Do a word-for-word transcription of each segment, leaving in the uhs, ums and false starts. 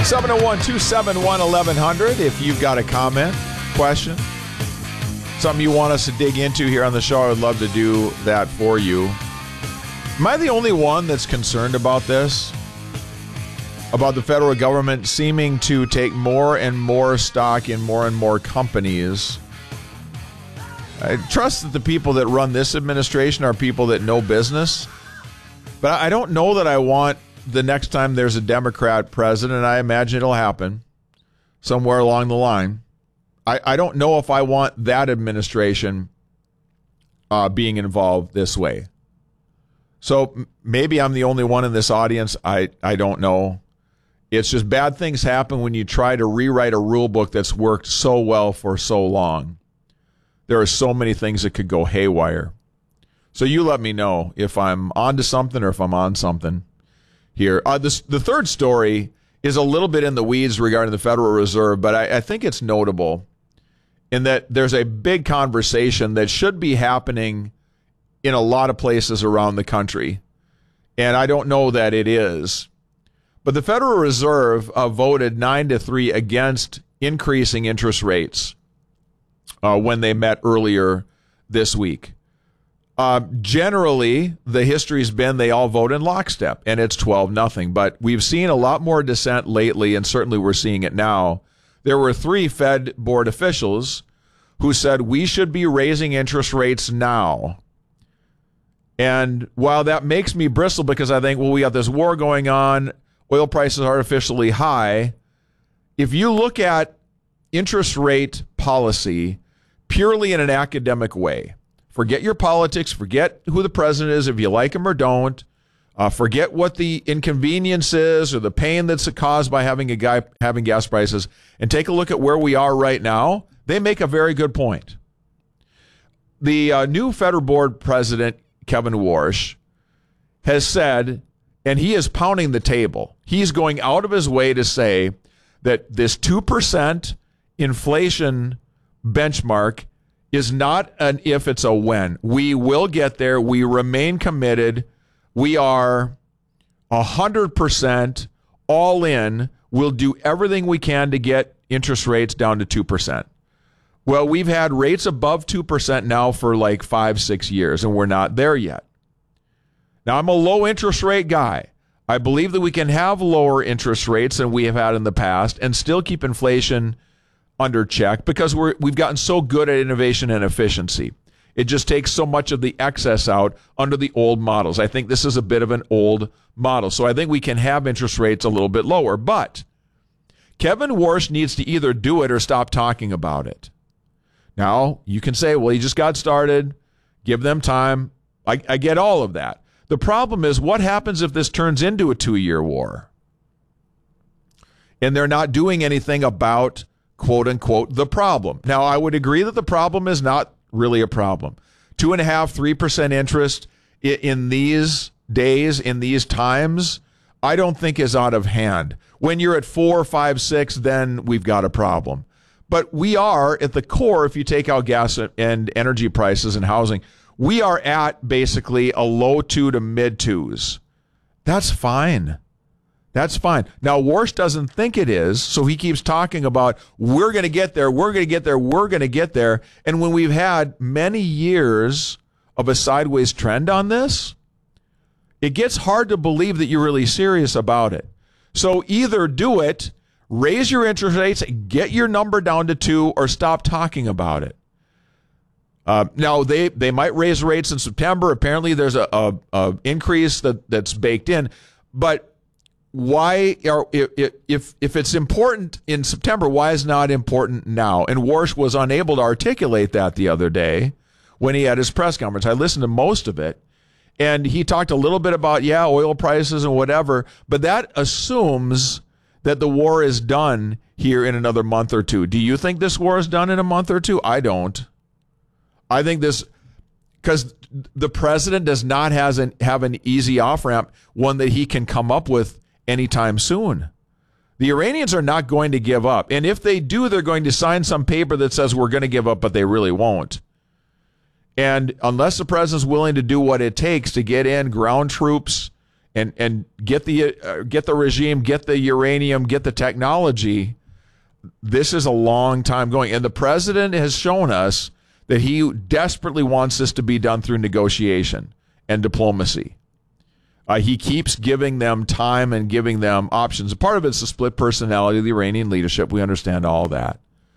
seven oh one, two seven one, eleven hundred if you've got a comment, question, something you want us to dig into here on the show. I would love to do that for you. Am I the only one that's concerned about this? About the federal government seeming to take more and more stock in more and more companies? I trust that the people that run this administration are people that know business, but I don't know that I want the next time there's a Democrat president. I imagine it'll happen somewhere along the line. I, I don't know if I want that administration uh, being involved this way. So m- maybe I'm the only one in this audience. I, I don't know. It's just bad things happen when you try to rewrite a rule book that's worked so well for so long. There are so many things that could go haywire. So you let me know if I'm onto something or if I'm on something here. Uh, this, the third story is a little bit in the weeds regarding the Federal Reserve, but I, I think it's notable in that there's a big conversation that should be happening in a lot of places around the country, and I don't know that it is. But the Federal Reserve uh, voted nine to three against increasing interest rates uh, when they met earlier this week. Uh, generally, the history's been they all vote in lockstep, and it's twelve nothing. But we've seen a lot more dissent lately, and certainly we're seeing it now. There were three Fed board officials who said we should be raising interest rates now. And while that makes me bristle because I think, well, we got this war going on, oil prices are artificially high. If you look at interest rate policy purely in an academic way, forget your politics, forget who the president is, if you like him or don't, uh, forget what the inconvenience is or the pain that's caused by having a guy having gas prices, and take a look at where we are right now. They make a very good point. The uh, new Federal Board president, Kevin Warsh, has said, and he is pounding the table, he's going out of his way to say that this two percent inflation benchmark is not an if, it's a when. We will get there. We remain committed. We are one hundred percent all in. We'll do everything we can to get interest rates down to two percent. Well, we've had rates above two percent now for like five, six years, and we're not there yet. Now, I'm a low interest rate guy. I believe that we can have lower interest rates than we have had in the past and still keep inflation under check because we're, we've gotten so good at innovation and efficiency. It just takes so much of the excess out under the old models. I think this is a bit of an old model. So I think we can have interest rates a little bit lower. But Kevin Warsh needs to either do it or stop talking about it. Now, you can say, well, he just got started. Give them time. I, I get all of that. The problem is, what happens if this turns into a two-year war? And they're not doing anything about, quote unquote, the problem. Now, I would agree that the problem is not really a problem. Two and a half, three percent interest in, in these days, in these times, I don't think is out of hand. When you're at four, five, six, then we've got a problem. But we are at the core, if you take out gas and energy prices and housing, we are at basically a low two to mid twos. That's fine. That's fine. Now, Warsh doesn't think it is, so he keeps talking about we're going to get there, we're going to get there, we're going to get there. And when we've had many years of a sideways trend on this, it gets hard to believe that you're really serious about it. So either do it, raise your interest rates, get your number down to two, or stop talking about it. Uh, now, they, they might raise rates in September. Apparently, there's a, a, a increase that, that's baked in. But why are if, if if it's important in September, why is it not important now? And Warsh was unable to articulate that the other day when he had his press conference. I listened to most of it, and he talked a little bit about, yeah, oil prices and whatever, but that assumes that the war is done here in another month or two. Do you think this war is done in a month or two? I don't. I think this, because the president does not has an, have an easy off-ramp, one that he can come up with anytime soon. The Iranians are not going to give up. And if they do, they're going to sign some paper that says we're going to give up, but they really won't. And unless the president's willing to do what it takes to get in ground troops and and get the uh, get the regime, get the uranium, get the technology. This is a long time going, and the president has shown us that he desperately wants this to be done through negotiation and diplomacy. Uh, he keeps giving them time and giving them options. Part of it's the split personality of the Iranian leadership. We understand all that.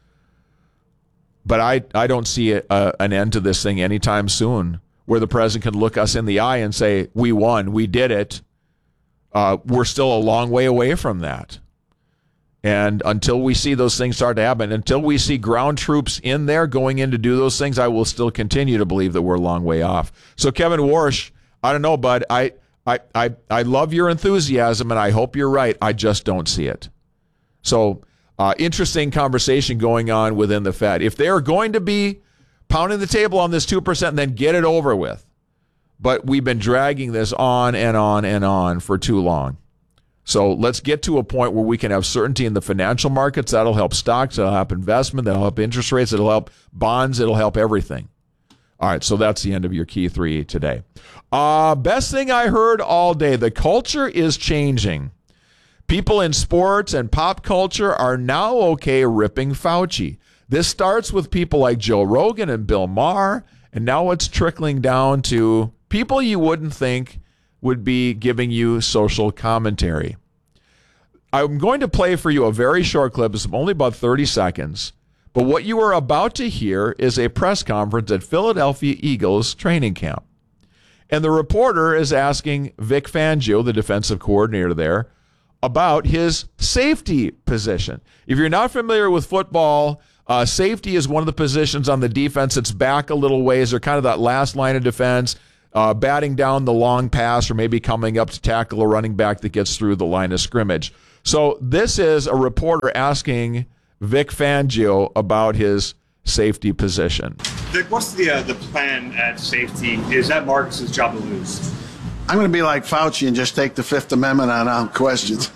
But I, I don't see a, a, an end to this thing anytime soon where the president can look us in the eye and say, we won, we did it. Uh, we're still a long way away from that. And until we see those things start to happen, until we see ground troops in there going in to do those things, I will still continue to believe that we're a long way off. So, Kevin Warsh, I don't know, bud. I, I, I, I love your enthusiasm, and I hope you're right. I just don't see it. So, uh, interesting conversation going on within the Fed. If they're going to be pounding the table on this two percent, then get it over with. But we've been dragging this on and on and on for too long. So let's get to a point where we can have certainty in the financial markets. That'll help stocks. That'll help investment. That'll help interest rates. It'll help bonds. It'll help everything. All right, so that's the end of your key three today. Uh, best thing I heard all day, the culture is changing. People in sports and pop culture are now okay ripping Fauci. This starts with people like Joe Rogan and Bill Maher, and now it's trickling down to people you wouldn't think would be giving you social commentary. I'm going to play for you a very short clip. It's only about thirty seconds. But what you are about to hear is a press conference at Philadelphia Eagles training camp. And the reporter is asking Vic Fangio, the defensive coordinator there, about his safety position. If you're not familiar with football, uh, safety is one of the positions on the defense that's back a little ways, or kind of that last line of defense. Uh, batting down the long pass or maybe coming up to tackle a running back that gets through the line of scrimmage. So this is a reporter asking Vic Fangio about his safety position. Vic, what's the uh, the plan at safety? Is that Marcus's job to lose? I'm going to be like Fauci and just take the Fifth Amendment on out questions.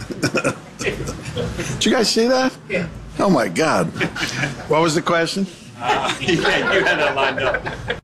Did you guys see that? Yeah. Oh, my God. What was the question? Uh, yeah, you had that lined up.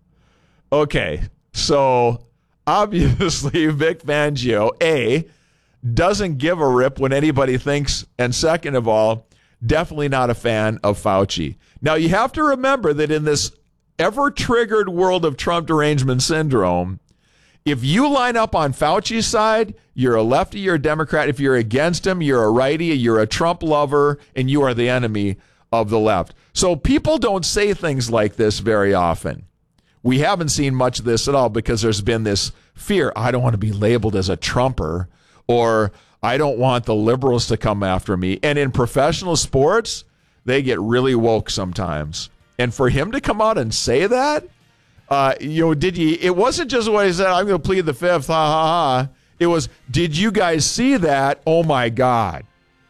Okay. So, obviously, Vic Fangio, A, doesn't give a rip when anybody thinks, and second of all, definitely not a fan of Fauci. Now, you have to remember that in this ever-triggered world of Trump derangement syndrome, if you line up on Fauci's side, you're a lefty, you're a Democrat. If you're against him, you're a righty, you're a Trump lover, and you are the enemy of the left. So people don't say things like this very often. We haven't seen much of this at all because there's been this fear. I don't want to be labeled as a Trumper, or I don't want the liberals to come after me. And in professional sports, they get really woke sometimes. And for him to come out and say that, uh, you know, did you, it wasn't just what he said, I'm going to plead the fifth, ha, ha, ha. It was, did you guys see that? Oh, my God.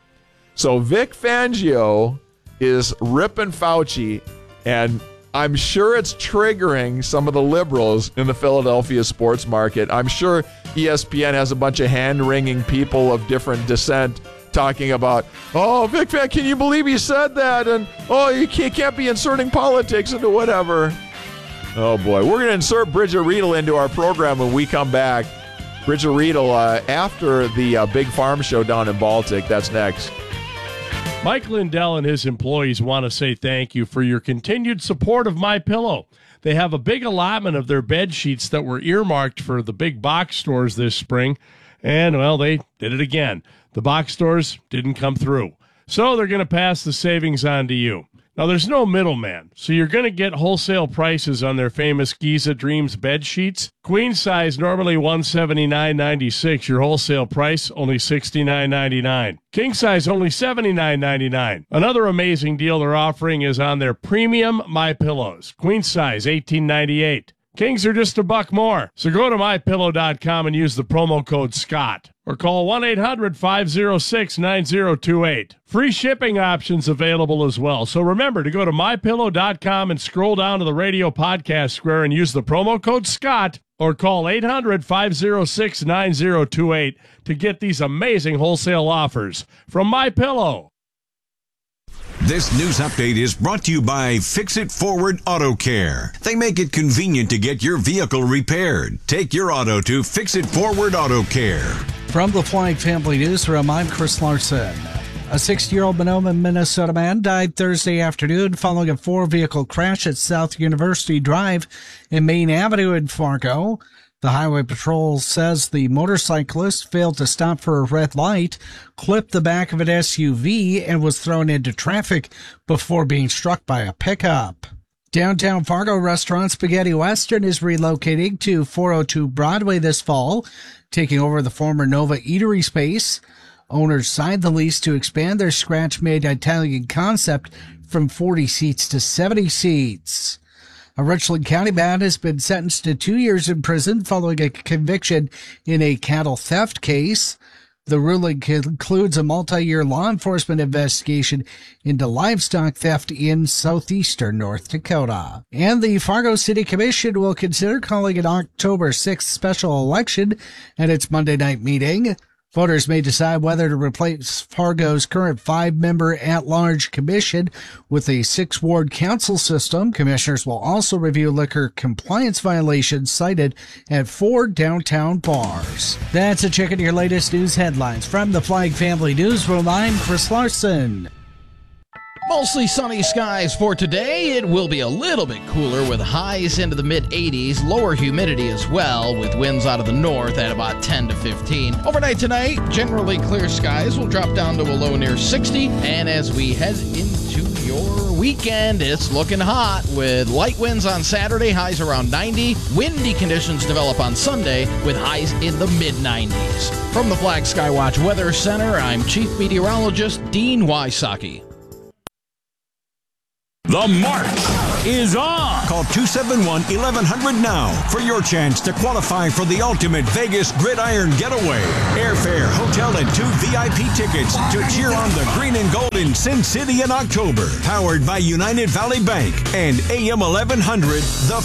So Vic Fangio is ripping Fauci, and I'm sure it's triggering some of the liberals in the Philadelphia sports market. I'm sure E S P N has a bunch of hand-wringing people of different descent talking about, oh, Vic Fan, can you believe he said that? And, oh, you can't, can't be inserting politics into whatever. Oh, boy. We're going to insert Bridget Riedel into our program when we come back. Bridget Riedel, uh, after the uh, big farm show down in Baltic. That's next. Mike Lindell and his employees want to say thank you for your continued support of MyPillow. They have a big allotment of their bed sheets that were earmarked for the big box stores this spring, and, well, they did it again. The box stores didn't come through, so they're going to pass the savings on to you. Now, there's no middleman, so you're going to get wholesale prices on their famous Giza Dreams bed sheets. Queen size, normally one hundred seventy-nine dollars and ninety-six cents. Your wholesale price, only sixty-nine dollars and ninety-nine cents. King size, only seventy-nine dollars and ninety-nine cents. Another amazing deal they're offering is on their premium MyPillows. Queen size, eighteen ninety-eight dollars. Kings are just a buck more. So go to my pillow dot com and use the promo code SCOTT. Or call one eight hundred five oh six nine oh two eight. Free shipping options available as well. So remember to go to my pillow dot com and scroll down to the radio podcast square and use the promo code SCOTT, or call eight hundred five oh six nine oh two eight to get these amazing wholesale offers from MyPillow. This news update is brought to you by Fix It Forward Auto Care. They make it convenient to get your vehicle repaired. Take your auto to Fix It Forward Auto Care. From the Flag Family Newsroom, I'm Chris Larson. A sixty-year-old Monoma, Minnesota man died Thursday afternoon following a four-vehicle crash at South University Drive in Main Avenue in Fargo. The Highway Patrol says the motorcyclist failed to stop for a red light, clipped the back of an S U V, and was thrown into traffic before being struck by a pickup. Downtown Fargo restaurant Spaghetti Western is relocating to four oh two Broadway this fall, taking over the former Nova Eatery space. Owners signed the lease to expand their scratch-made Italian concept from forty seats to seventy seats. A Richland County man has been sentenced to two years in prison following a conviction in a cattle theft case. The ruling concludes a multi-year law enforcement investigation into livestock theft in southeastern North Dakota. And the Fargo City Commission will consider calling an October sixth special election at its Monday night meeting. Voters may decide whether to replace Fargo's current five-member at-large commission with a six-ward council system. Commissioners will also review liquor compliance violations cited at four downtown bars. That's a check of your latest news headlines. From the Flag Family Newsroom, I'm Chris Larson. Mostly sunny skies for today. It will be a little bit cooler with highs into the mid eighties, lower humidity as well, with winds out of the north at about ten to fifteen. Overnight tonight, generally clear skies will drop down to a low near sixty, and as we head into your weekend, it's looking hot with light winds on Saturday, highs around ninety. Windy conditions develop on Sunday with highs in the mid nineties. From the Flag Skywatch Weather Center, I'm Chief Meteorologist Dean Wysocki. The march is on. Call two seven one, eleven hundred now for your chance to qualify for the ultimate Vegas Gridiron Getaway. Airfare, hotel, and two V I P tickets to cheer on the green and gold in Sin City in October. Powered by United Valley Bank and A M eleven hundred, The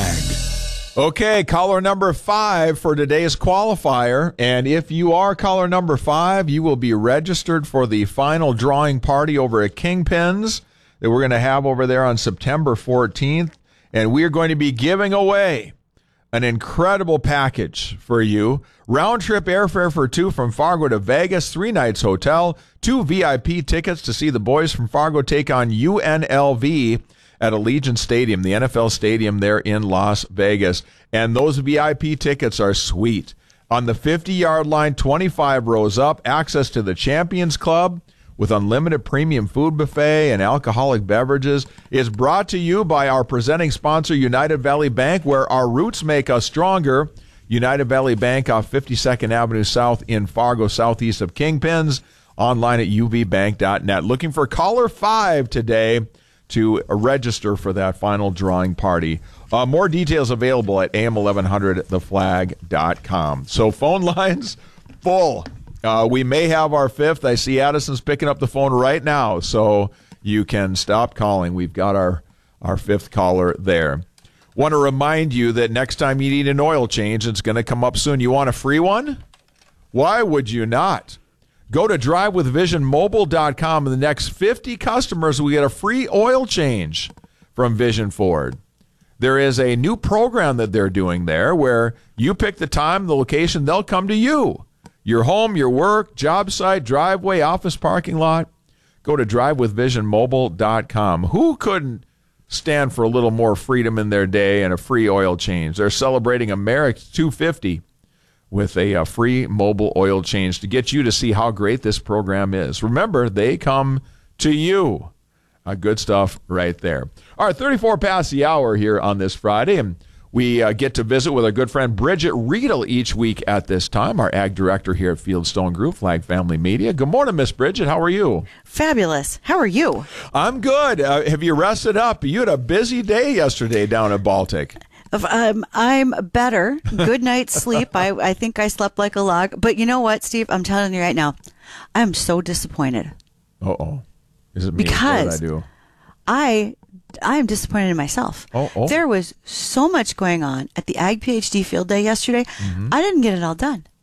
Flag. Okay, caller number five for today's qualifier. And if you are caller number five, you will be registered for the final drawing party over at Kingpins that we're going to have over there on September fourteenth. And we are going to be giving away an incredible package for you. Round-trip airfare for two from Fargo to Vegas, three nights hotel, two V I P tickets to see the boys from Fargo take on U N L V at Allegiant Stadium, the N F L stadium there in Las Vegas. And those V I P tickets are sweet. On the fifty-yard line, twenty-five rows up, access to the Champions Club with unlimited premium food buffet and alcoholic beverages, is brought to you by our presenting sponsor, United Valley Bank, where our roots make us stronger. United Valley Bank off fifty-second Avenue South in Fargo, southeast of Kingpins, online at u v bank dot net. Looking for caller five today to register for that final drawing party. Uh, more details available at A M eleven hundred the flag dot com. So phone lines full. Uh, we may have our fifth. I see Addison's picking up the phone right now, so you can stop calling. We've got our, our fifth caller there. Want to remind you that next time you need an oil change, it's going to come up soon. You want a free one? Why would you not? Go to drive with vision mobile dot com, and the next fifty customers will get a free oil change from Vision Ford. There is a new program that they're doing there where you pick the time, the location, they'll come to you. Your home, your work, job site, driveway, office parking lot. Go to drive with vision mobile dot com. Who couldn't stand for a little more freedom in their day and a free oil change? They're celebrating America's two fifty with a, a free mobile oil change to get you to see how great this program is. Remember, they come to you. Uh, good stuff right there. All right, thirty-four past the hour here on this Friday, and we uh, get to visit with our good friend Bridget Riedel each week at this time, our ag director here at Fieldstone Group, Flag Family Media. Good morning, Miss Bridget. How are you? Fabulous. How are you? I'm good. Uh, have you rested up? You had a busy day yesterday down at Baltic. Um, I'm better. Good night's sleep. I, I think I slept like a log. But you know what, Steve? I'm telling you right now, I'm so disappointed. Uh-oh. Is it me? Because what did I do? I... I am disappointed in myself. Oh, oh. There was so much going on at the Ag PhD field day yesterday. Mm-hmm. I didn't get it all done.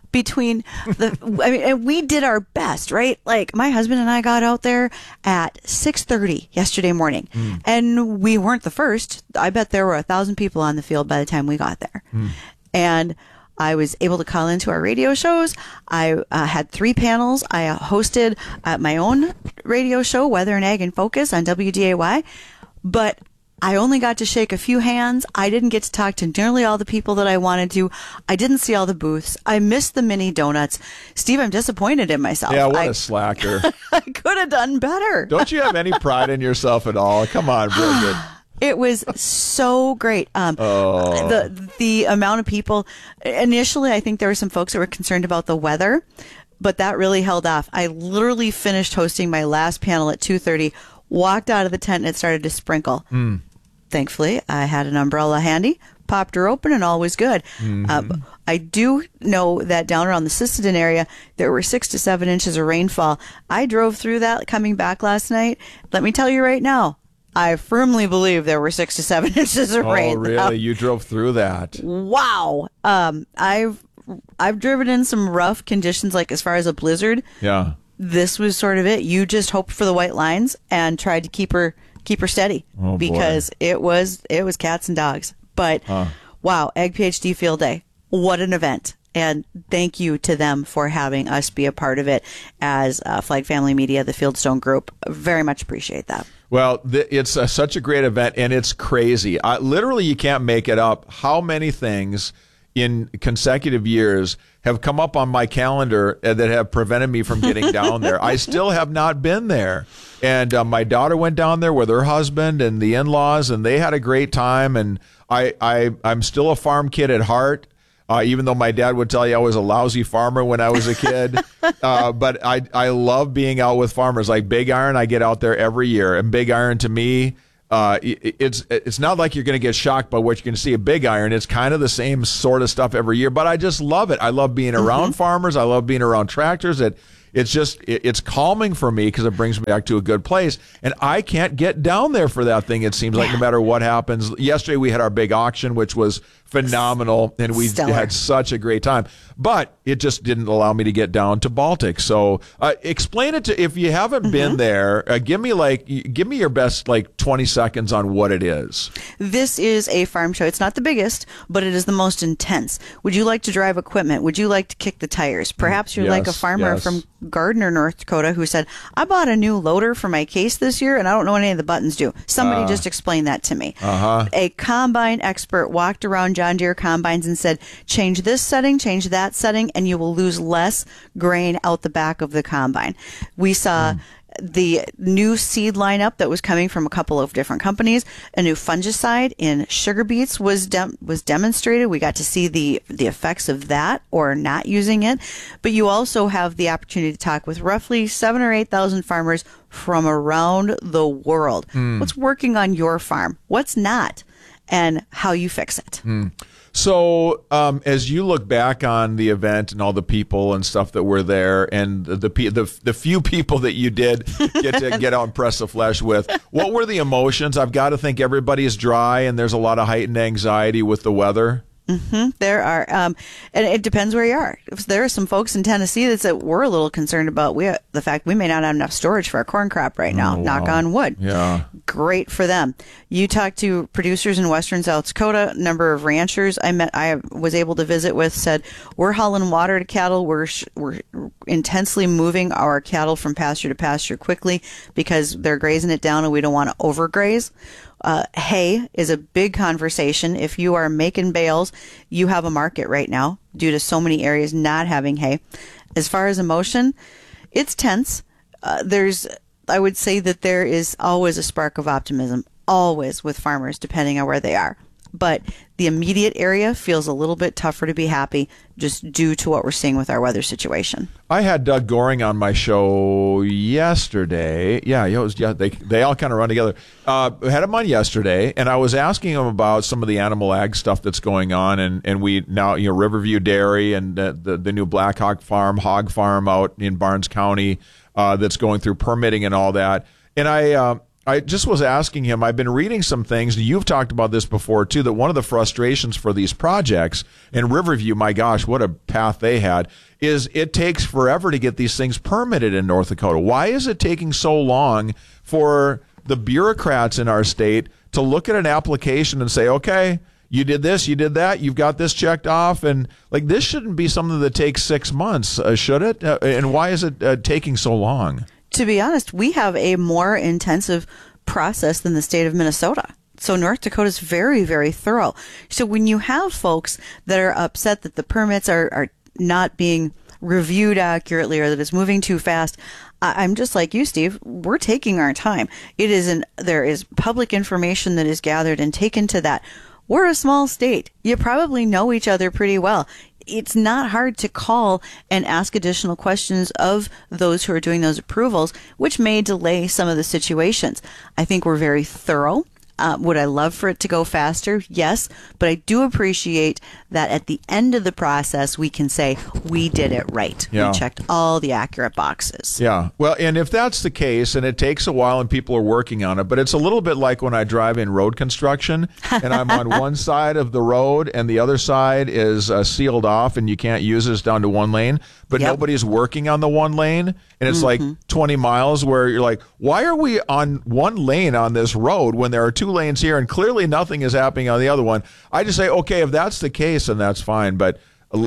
between the, I mean, and we did our best, right? Like my husband and I got out there at six thirty yesterday morning, mm. and we weren't the first. I bet there were a thousand people on the field by the time we got there. Mm. And I was able to call into our radio shows. I uh, had three panels. I uh, hosted uh, my own radio show, Weather and Ag in Focus on W D A Y, but I only got to shake a few hands. I didn't get to talk to nearly all the people that I wanted to. I didn't see all the booths. I missed the mini donuts. Steve, I'm disappointed in myself. Yeah, what I, a slacker. I could have done better. Don't you have any pride in yourself at all? Come on, Bridget. It was so great. Um, oh. The the amount of people. Initially, I think there were some folks that were concerned about the weather, but that really held off. I literally finished hosting my last panel at two thirty, walked out of the tent, and it started to sprinkle. Mm. Thankfully, I had an umbrella handy, popped her open, and all was good. Mm-hmm. Uh, I do know that down around the Sisseton area, there were six to seven inches of rainfall. I drove through that coming back last night. Let me tell you right now, I firmly believe there were six to seven inches of oh, rain. Oh, really? Uh, you drove through that? Wow. Um, I've I've driven in some rough conditions, like as far as a blizzard. Yeah. This was sort of it. You just hoped for the white lines and tried to keep her keep her steady oh, because boy. it was it was cats and dogs. But huh. wow, Ag PhD Field Day. What an event. And thank you to them for having us be a part of it as uh, Flag Family Media, the Fieldstone Group. Very much appreciate that. Well, th- it's uh, such a great event, and it's crazy. Uh, literally, you can't make it up how many things in consecutive years have come up on my calendar uh, that have prevented me from getting down there. I still have not been there. And uh, my daughter went down there with her husband and the in-laws, and they had a great time. And I, I, I'm still a farm kid at heart. Uh, even though my dad would tell you I was a lousy farmer when I was a kid. uh, but I I love being out with farmers. Like Big Iron, I get out there every year. And Big Iron, to me, uh, it, it's it's not like you're going to get shocked by what you're going to see at Big Iron. It's kind of the same sort of stuff every year. But I just love it. I love being around mm-hmm. farmers. I love being around tractors. It, it's just, it, it's calming for me because it brings me back to a good place. And I can't get down there for that thing, it seems yeah. like, no matter what happens. Yesterday we had our big auction, which was phenomenal, and we Stellar. had such a great time. But it just didn't allow me to get down to Baltic. So uh, explain it to, if you haven't mm-hmm. been there, uh, give me like, give me your best like twenty seconds on what it is. This is a farm show. It's not the biggest, but it is the most intense. Would you like to drive equipment? Would you like to kick the tires? Perhaps you're yes, like a farmer yes. from Gardner, North Dakota, who said, I bought a new loader for my case this year, and I don't know what any of the buttons do. Somebody uh, just explained that to me. Uh-huh. A combine expert walked around John Deere combines and said, change this setting, change that setting, and you will lose less grain out the back of the combine. We saw mm. the new seed lineup that was coming from a couple of different companies. A new fungicide in sugar beets was de- was demonstrated. We got to see the the effects of that or not using it. But you also have the opportunity to talk with roughly seven or eight thousand farmers from around the world. Mm. What's working on your farm? What's not? And how you fix it. Mm. So, um, as you look back on the event and all the people and stuff that were there, and the the the, the few people that you did get to get out and press the flesh with, what were the emotions? I've got to think everybody is dry, and there's a lot of heightened anxiety with the weather. Mm-hmm. There are, um, and it depends where you are. If there are some folks in Tennessee that said we're a little concerned about we the fact we may not have enough storage for our corn crop right now. Oh, knock wow. on wood. Yeah, great for them. You talk to producers in western South Dakota. A number of ranchers I met, I was able to visit with, said we're hauling water to cattle. We're we're intensely moving our cattle from pasture to pasture quickly because they're grazing it down, and we don't want to overgraze. Uh, hay is a big conversation. If you are making bales, you have a market right now due to so many areas not having hay. As far as emotion, it's tense. Uh, there's, I would say that there is always a spark of optimism, always with farmers, depending on where they are. But the immediate area feels a little bit tougher to be happy just due to what we're seeing with our weather situation. I had Doug Goring on my show yesterday. Yeah, it was, yeah they they all kind of run together. Uh, had him on yesterday, and I was asking him about some of the animal ag stuff that's going on, and, and we now, you know, Riverview Dairy and the, the, the new Blackhawk Farm, hog farm out in Barnes County uh, that's going through permitting and all that. And I uh, I just was asking him, I've been reading some things, and you've talked about this before, too, that one of the frustrations for these projects, and Riverview, my gosh, what a path they had, is it takes forever to get these things permitted in North Dakota. Why is it taking so long for the bureaucrats in our state to look at an application and say, okay, you did this, you did that, you've got this checked off, and like this shouldn't be something that takes six months, uh, should it? Uh, and why is it uh, taking so long? To be honest, we have a more intensive process than the state of Minnesota. So North Dakota is very, very thorough. So when you have folks that are upset that the permits are, are not being reviewed accurately or that it's moving too fast, I'm just like you, Steve. We're taking our time. It is an, there is public information that is gathered and taken to that. We're a small state. You probably know each other pretty well. It's not hard to call and ask additional questions of those who are doing those approvals, which may delay some of the situations. I think we're very thorough. Uh, would I love for it to go faster? Yes, but I do appreciate that at the end of the process, we can say we did it right. Yeah. We checked all the accurate boxes. Yeah. Well, and if that's the case, and it takes a while and people are working on it, but it's a little bit like when I drive in road construction and I'm on one side of the road and the other side is uh, sealed off and you can't use it, it's down to one lane, but Yep. nobody's working on the one lane. And it's Mm-hmm. like twenty miles where you're like, why are we on one lane on this road when there are two lanes here and clearly nothing is happening on the other one? I just say, okay, if that's the case, then that's fine. But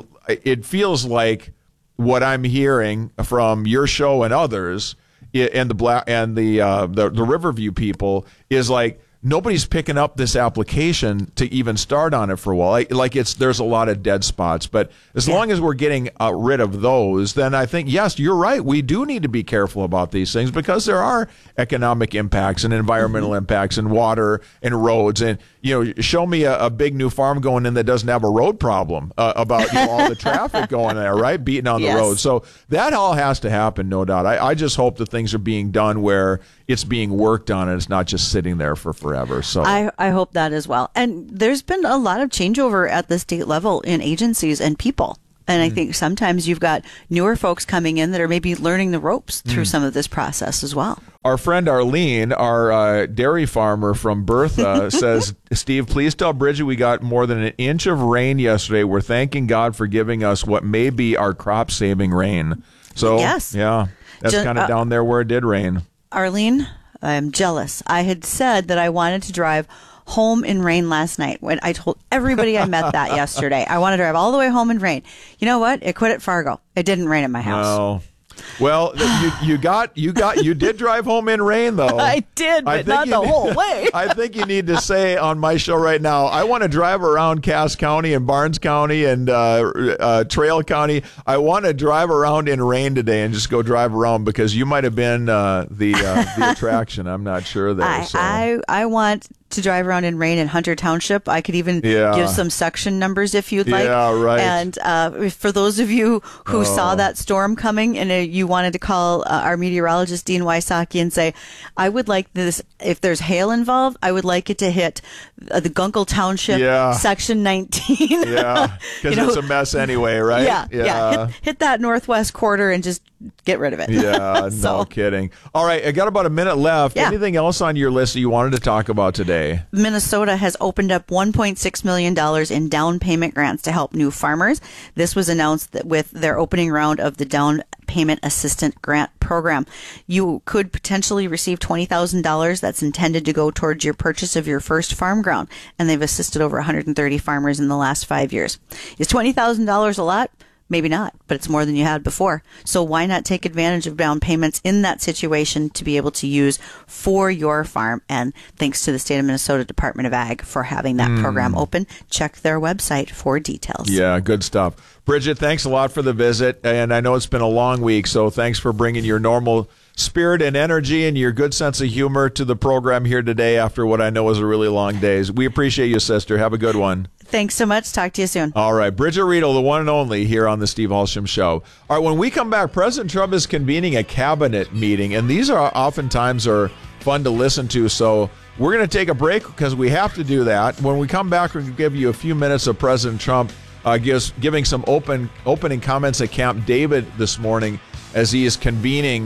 it feels like what I'm hearing from your show and others and the black and the, uh, the, the Riverview people is like, nobody's picking up this application to even start on it for a while. Like, like it's there's a lot of dead spots. But as Yeah. long as we're getting uh, rid of those, then I think, yes, you're right. We do need to be careful about these things because there are economic impacts and environmental Mm-hmm. impacts and water and roads. And, you know, show me a, a big new farm going in that doesn't have a road problem uh, about you know, all the traffic going there, right? Beating on Yes. the road. So that all has to happen, no doubt. I, I just hope that things are being done where it's being worked on and it's not just sitting there for forever. So I, I hope that as well. And there's been a lot of changeover at the state level in agencies and people. And I think sometimes you've got newer folks coming in that are maybe learning the ropes through some of this process as well. our friend Arlene, our uh, dairy farmer from Bertha, says, Steve, please tell Bridget we got more than an inch of rain yesterday. We're thanking God for giving us what may be our crop-saving rain. So, Yes. yeah, that's Ju- kind of uh, down there where it did rain. Arlene, I'm jealous. I had said that I wanted to drive home in rain last night when I told everybody I met that yesterday. I want to drive all the way home in rain. You know what? It quit at Fargo. It didn't rain at my house. Oh. Well, you you got you got you did drive home in rain though. I did, I but think not you the need- whole way. I think you need to say on my show right now, I want to drive around Cass County and Barnes County and uh, uh, Trail County. I want to drive around in rain today and just go drive around because you might have been uh, the uh, the attraction. I'm not sure there. I, so. I I want to drive around in rain in Hunter Township. I could even Yeah. give some section numbers if you'd like. Yeah, right. And uh, for those of you who Oh. saw that storm coming and uh, you wanted to call uh, our meteorologist Dean Wysocki and say, I would like this, if there's hail involved, I would like it to hit uh, the Gunkel Township Yeah. section nineteen. Yeah, because You know, it's a mess anyway, right? Yeah, yeah. Hit, hit that northwest quarter and just get rid of it. Yeah, So- no kidding. All right, I got about a minute left. Yeah. Anything else on your list that you wanted to talk about today? Minnesota has opened up one point six million dollars in down payment grants to help new farmers. This was announced that with their opening round of the Down Payment Assistant Grant Program. You could potentially receive twenty thousand dollars that's intended to go towards your purchase of your first farm ground, and they've assisted over one hundred thirty farmers in the last five years. Is twenty thousand dollars a lot? Maybe not, but it's more than you had before. So why not take advantage of down payments in that situation to be able to use for your farm? And thanks to the state of Minnesota Department of Ag for having that program open. Check their website for details. Yeah, good stuff. Bridget, thanks a lot for the visit. And I know it's been a long week, so thanks for bringing your normal spirit and energy and your good sense of humor to the program here today after what I know was a really long day. We appreciate you, sister. Have a good one. Thanks so much. Talk to you soon. All right. Bridget Riedel, the one and only here on the Steve Halsham Show. All right. When we come back, President Trump is convening a cabinet meeting, and these are oftentimes are fun to listen to. So we're going to take a break because we have to do that. When we come back, we're going to give you a few minutes of President Trump uh, gives, giving some open opening comments at Camp David this morning as he is convening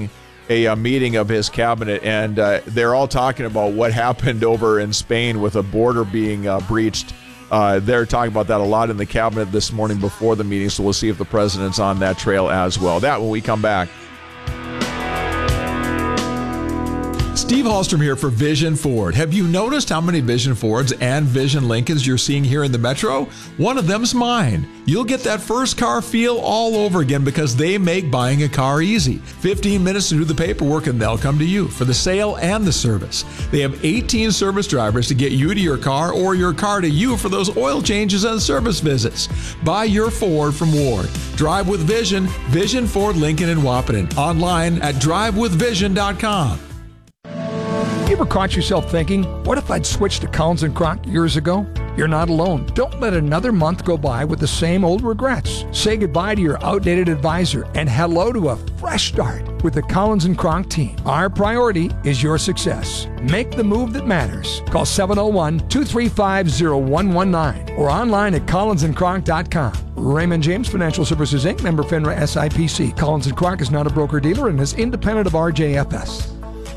a, a meeting of his cabinet, and uh, they're all talking about what happened over in Spain with a border being uh, breached. Uh, they're talking about that a lot in the cabinet this morning before the meeting, so we'll see if the president's on that trail as well. That when we come back. Steve Hallstrom here for Vision Ford. Have you noticed how many Vision Fords and Vision Lincolns you're seeing here in the Metro? One of them's mine. You'll get that first car feel all over again because they make buying a car easy. fifteen minutes to do the paperwork and they'll come to you for the sale and the service. They have eighteen service drivers to get you to your car or your car to you for those oil changes and service visits. Buy your Ford from Ward. Drive with Vision. Vision Ford Lincoln in Wahpeton. Online at drive with vision dot com. You ever caught yourself thinking, what if I'd switched to Collins and Kronk years ago? You're not alone. Don't let another month go by with the same old regrets. Say goodbye to your outdated advisor and hello to a fresh start with the Collins and Kronk team. Our priority is your success. Make the move that matters. Call seven oh one, two three five, oh one one nine or online at collins and kronk dot com. Raymond James Financial Services, Incorporated, member FINRA S I P C. Collins and Kronk is not a broker-dealer and is independent of R J F S.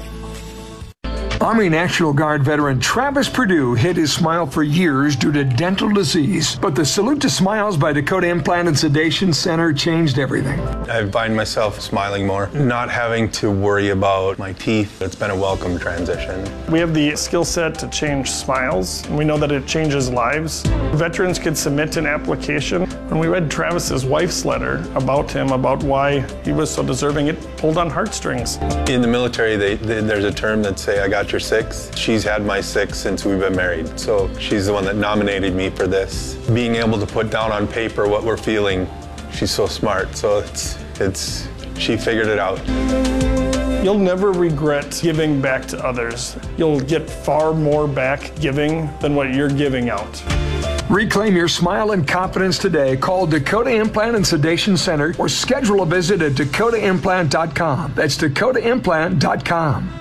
Army National Guard veteran Travis Perdue hid his smile for years due to dental disease, but the Salute to Smiles by Dakota Implant and Sedation Center changed everything. I find myself smiling more, not having to worry about my teeth. It's been a welcome transition. We have the skill set to change smiles, and we know that it changes lives. Veterans could submit an application. When we read Travis's wife's letter about him, about why he was so deserving, it pulled on heartstrings. In the military, they, they, there's a term that say, I got your six. She's had my six since we've been married. So she's the one that nominated me for this. Being able to put down on paper what we're feeling, she's so smart. So it's, it's, she figured it out. You'll never regret giving back to others. You'll get far more back giving than what you're giving out. Reclaim your smile and confidence today. Call Dakota Implant and Sedation Center or schedule a visit at dakota implant dot com. That's dakota implant dot com.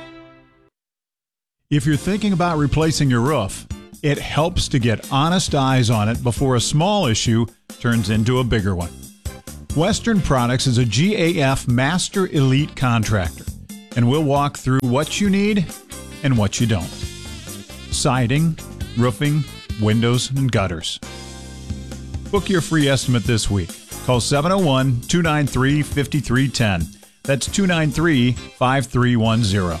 If you're thinking about replacing your roof, it helps to get honest eyes on it before a small issue turns into a bigger one. Western Products is a G A F Master Elite contractor, and we'll walk through what you need and what you don't. Siding, roofing, windows, and gutters. Book your free estimate this week. Call seven oh one, two nine three, five three one zero. That's two nine three, five three one zero.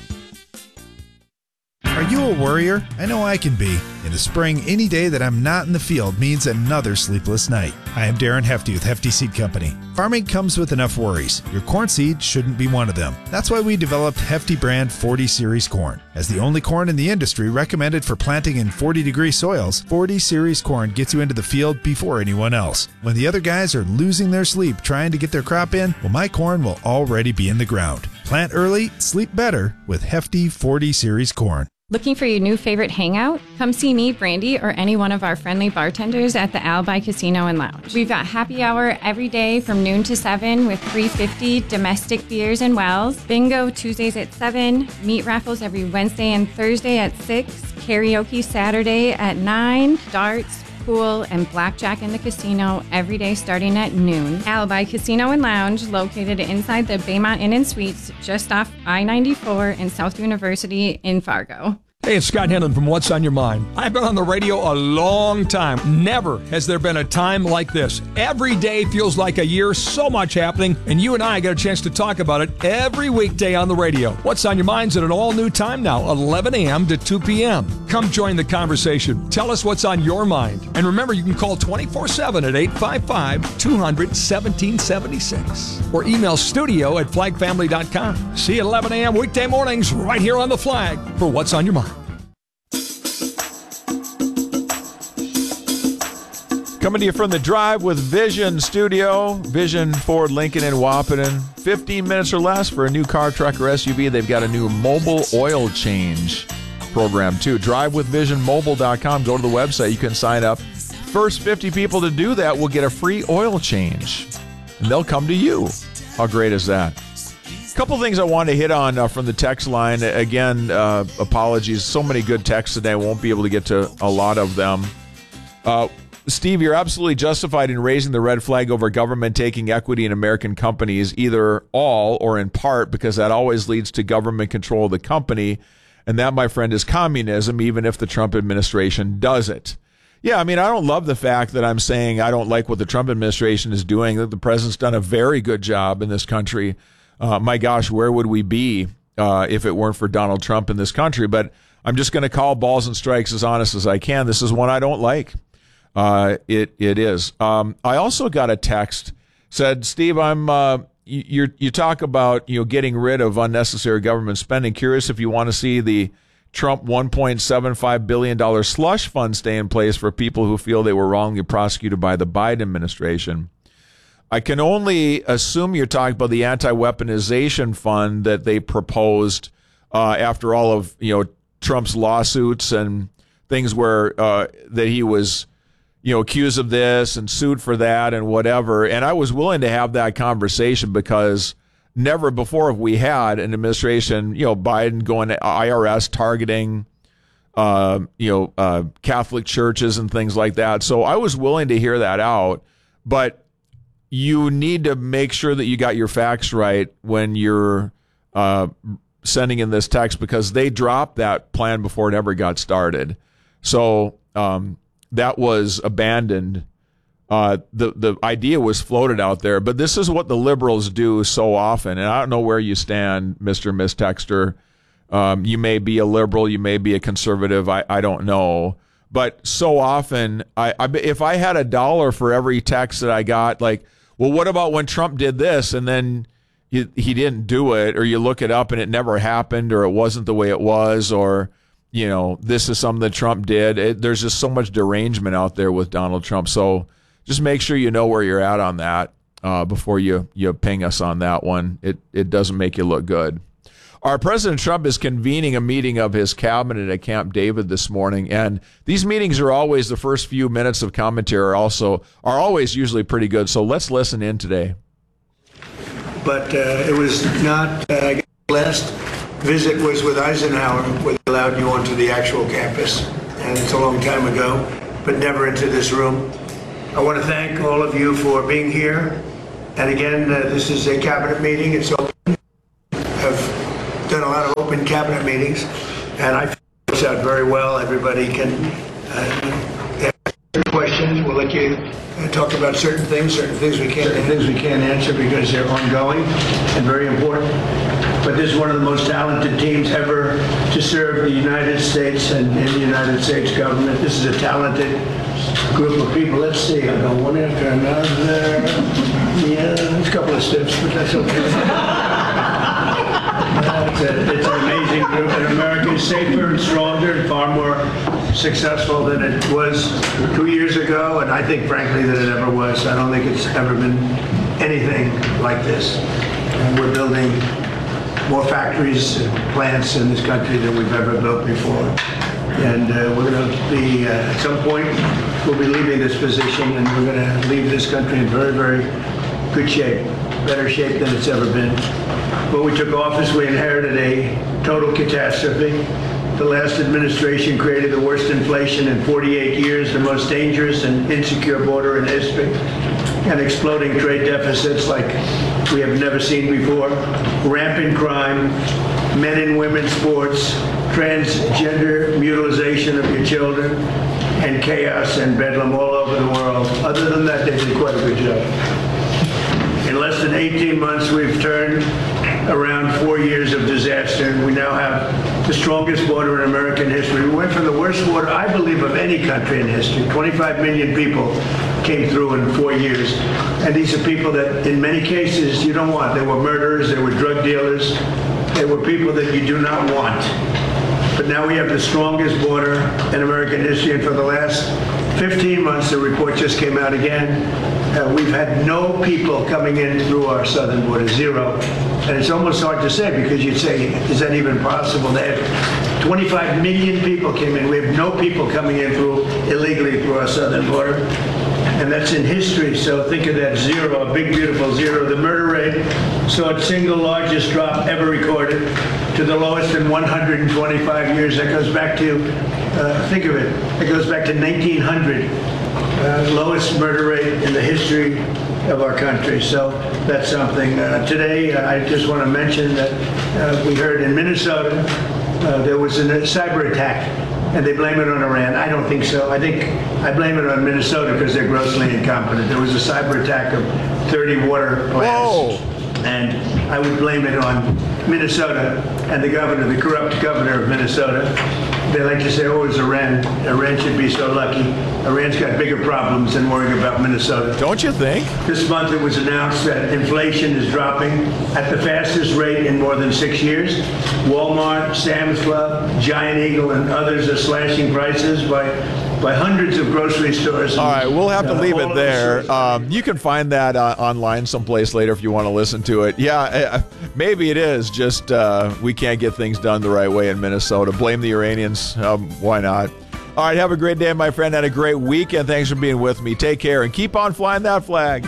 Are you a worrier? I know I can be. In the spring, any day that I'm not in the field means another sleepless night. I am Darren Hefty with Hefty Seed Company. Farming comes with enough worries. Your corn seed shouldn't be one of them. That's why we developed Hefty brand forty series corn. As the only corn in the industry recommended for planting in forty degree soils, forty series corn gets you into the field before anyone else. When the other guys are losing their sleep trying to get their crop in, well, my corn will already be in the ground. Plant early, sleep better with Hefty forty series corn. Looking for your new favorite hangout? Come see me, Brandy, or any one of our friendly bartenders at the Alibi Casino and Lounge. We've got happy hour every day from noon to seven with three fifty domestic beers and wells. Bingo Tuesdays at seven. Meat raffles every Wednesday and Thursday at six. Karaoke Saturday at nine. Darts, pool, and blackjack in the casino every day starting at noon. Alibi Casino and Lounge, located inside the Baymont Inn and Suites, just off I ninety-four in South University in Fargo. Hey, it's Scott Henlon from What's on Your Mind. I've been on the radio a long time. Never has there been a time like this. Every day feels like a year, so much happening, and you and I get a chance to talk about it every weekday on the radio. What's on Your Mind's at an all-new time now, eleven a.m. to two p.m. Come join the conversation. Tell us what's on your mind. And remember, you can call twenty-four seven at eight five five, two hundred, one seven seven six or email studio at flag family dot com. See you at eleven a.m. weekday mornings right here on The Flag for What's on Your Mind. Coming to you from the Drive with Vision studio, Vision Ford Lincoln in Wahpeton. fifteen minutes or less for a new car, truck, or S U V. They've got a new mobile oil change program, too. drive with vision mobile dot com. Go to the website. You can sign up. First fifty people to do that will get a free oil change, and they'll come to you. How great is that? A couple things I wanted to hit on uh, from the text line. Again, uh, apologies. So many good texts today. I won't be able to get to a lot of them. Uh, Steve, you're absolutely justified in raising the red flag over government taking equity in American companies, either all or in part, because that always leads to government control of the company. And that, my friend, is communism, even if the Trump administration does it. Yeah, I mean, I don't love the fact that I'm saying I don't like what the Trump administration is doing, that the president's done a very good job in this country. Uh, my gosh, where would we be uh, if it weren't for Donald Trump in this country? But I'm just going to call balls and strikes as honest as I can. This is one I don't like. Uh, it it is. Um, I also got a text said, Steve, I'm uh, you you talk about you know getting rid of unnecessary government spending. Curious if you want to see the Trump one point seven five billion dollars slush fund stay in place for people who feel they were wrongly prosecuted by the Biden administration. I can only assume you're talking about the anti-weaponization fund that they proposed uh, after all of you know Trump's lawsuits and things where uh, that he was you know accused of this and sued for that and whatever. And I was willing to have that conversation because never before have we had an administration, you know, Biden going to I R S targeting, uh, you know, uh, Catholic churches and things like that. So I was willing to hear that out, but you need to make sure that you got your facts right when you're uh, sending in this text, because they dropped that plan before it ever got started. So um, that was abandoned. Uh, the the idea was floated out there, but this is what the liberals do so often. And I don't know where you stand, Mister Miss Texter. Um, you may be a liberal, you may be a conservative. I, I don't know. But so often, I, I if I had a dollar for every text that I got, like, well, what about when Trump did this and then he, he didn't do it, or you look it up and it never happened, or it wasn't the way it was, or, you know, this is something that Trump did. It, there's just so much derangement out there with Donald Trump. So just make sure you know where you're at on that uh, before you, you ping us on that one. It it doesn't make you look good. Our President Trump is convening a meeting of his cabinet at Camp David this morning, and these meetings are always, the first few minutes of commentary are also are always usually pretty good. So let's listen in today. But uh, it was not. Uh, last visit was with Eisenhower, where they allowed you onto the actual campus, and it's a long time ago, but never into this room. I want to thank all of you for being here. And again, uh, this is a cabinet meeting. It's open. I've done a lot of open cabinet meetings, and I feel it works out very well. Everybody can uh, ask questions. We'll let you uh, talk about certain things, certain things we can't, certain things we can't answer because they're ongoing and very important. But this is one of the most talented teams ever to serve the United States and in the United States government. This is a talented group of people. Let's see, I'll go one after another. Yeah, there's a couple of steps, but that's okay. It's, a, it's an amazing group, and America is safer and stronger and far more successful than it was two years ago, and I think, frankly, that it ever was. I don't think it's ever been anything like this. And we're building more factories and plants in this country than we've ever built before. And uh, we're going to be, uh, at some point, we'll be leaving this position, and we're going to leave this country in very, very good shape, better shape than it's ever been. When we took office, we inherited a total catastrophe. The last administration created the worst inflation in forty-eight years, the most dangerous and insecure border in history, and exploding trade deficits like we have never seen before, rampant crime, men and women's sports, transgender mutilization of your children, and chaos and bedlam all over the world. Other than that, they did quite a good job. In less than eighteen months, we've turned around four years of disaster, and we now have the strongest border in American history. We went from the worst border, I believe, of any country in history. twenty-five million people came through in four years. And these are people that, in many cases, you don't want. They were murderers, they were drug dealers, they were people that you do not want. But now we have the strongest border in American history, and for the last fifteen months, the report just came out again, uh, we've had no people coming in through our southern border, zero. And it's almost hard to say, because you'd say, is that even possible? They have twenty-five million people came in. We have no people coming in through illegally through our southern border. And that's in history, so think of that, zero, a big, beautiful zero. The murder rate saw its single largest drop ever recorded to the lowest in one hundred twenty-five years. That goes back to, uh, think of it, it goes back to nineteen hundred. uh, lowest murder rate in the history of our country. So that's something. Uh, today, uh, I just want to mention that uh, we heard in Minnesota uh, there was a cyber attack, and they blame it on Iran. I don't think so. I think I blame it on Minnesota because they're grossly incompetent. There was a cyber attack of thirty water plants. Whoa. And I would blame it on Minnesota and the governor, the corrupt governor of Minnesota. They like to say, oh, it's Iran. Iran should be so lucky. Iran's got bigger problems than worrying about Minnesota. Don't you think? This month it was announced that inflation is dropping at the fastest rate in more than six years. Walmart, Sam's Club, Giant Eagle, and others are slashing prices by by hundreds of grocery stores. All right, we'll have to uh, leave it there. Um, you can find that uh, online someplace later if you want to listen to it. Yeah, uh, maybe it is just uh, we can't get things done the right way in Minnesota. Blame the Iranians. Um, why not? All right, have a great day, my friend, and a great weekend. Thanks for being with me. Take care and keep on flying that flag.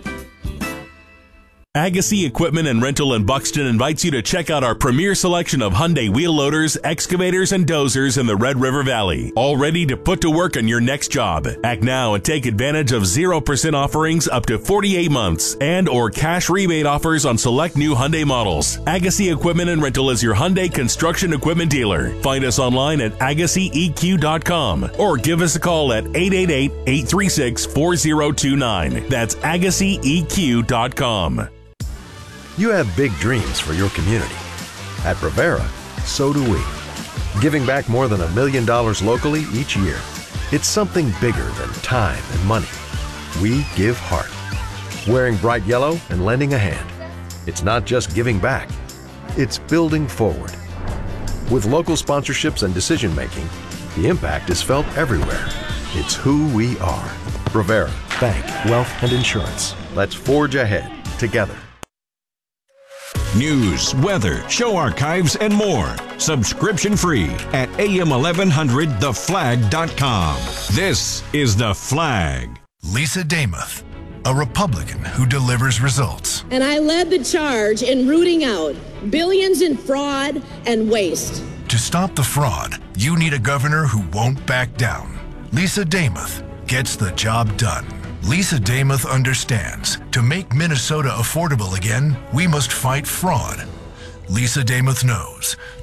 Agassi Equipment and Rental in Buxton invites you to check out our premier selection of Hyundai wheel loaders, excavators, and dozers in the Red River Valley. All ready to put to work on your next job. Act now and take advantage of zero percent offerings up to forty-eight months and or cash rebate offers on select new Hyundai models. Agassi Equipment and Rental is your Hyundai construction equipment dealer. Find us online at agassi e q dot com or give us a call at eight eight eight, eight three six, four zero two nine. That's agassi e q dot com. You have big dreams for your community. At Brevera, so do we. Giving back more than a million dollars locally each year. It's something bigger than time and money. We give heart. Wearing bright yellow and lending a hand. It's not just giving back, it's building forward. With local sponsorships and decision making, the impact is felt everywhere. It's who we are. Brevera, bank, wealth, and insurance. Let's forge ahead together. News, weather, show archives, and more. Subscription free at A M eleven hundred the flag dot com. This is The Flag. Lisa Damuth, a Republican who delivers results. And I led the charge in rooting out billions in fraud and waste. To stop the fraud, you need a governor who won't back down. Lisa Damuth gets the job done. Lisa Damuth understands, to make Minnesota affordable again, we must fight fraud. Lisa Damuth knows,